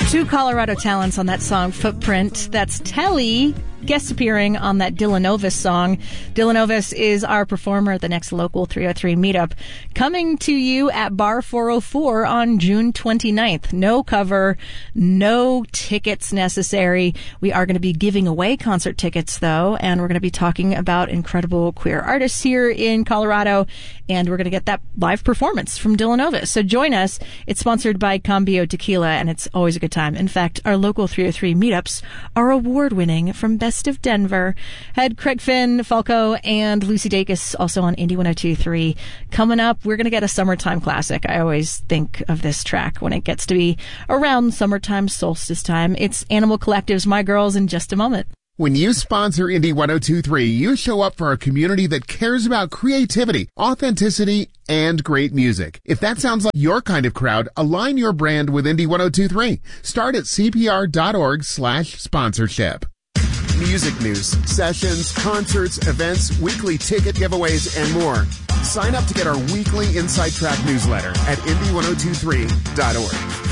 Two Colorado talents on that song, Footprint. That's Telly guest appearing on that Dylan Ovis song. Dylan Ovis is our performer at the next Local 303 meetup, coming to you at Bar 404 on June 29th. No cover, no tickets necessary. We are going to be giving away concert tickets, though, and we're going to be talking about incredible queer artists here in Colorado, and we're going to get that live performance from Dylan Ovis. So join us. It's sponsored by Cambio Tequila, and it's always a good time. In fact, our Local 303 meetups are award-winning, from Best of Denver. Had Craig Finn, Falco, and Lucy Dacus also on Indie 102.3. Coming up, we're going to get a summertime classic. I always think of this track when it gets to be around summertime, solstice time. It's Animal Collective's My Girls in just a moment. When you sponsor Indie 102.3, you show up for a community that cares about creativity, authenticity, and great music. If that sounds like your kind of crowd, align your brand with Indie 102.3. Start at cpr.org/sponsorship. Music news, sessions, concerts, events, weekly ticket giveaways, and more. Sign up to get our weekly Inside Track newsletter at indie1023.org.